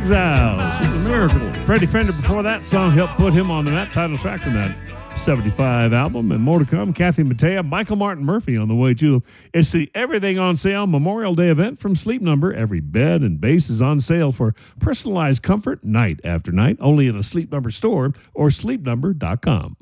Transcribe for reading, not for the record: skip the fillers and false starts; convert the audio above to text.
Exiles. He's a miracle. Freddie Fender before that song helped put him on that title track from that 75 album. And more to come. Kathy Mattea, Michael Martin Murphy on the way too. It's the Everything on Sale Memorial Day event from Sleep Number. Every bed and base is on sale for personalized comfort night after night. Only at a Sleep Number store or sleepnumber.com.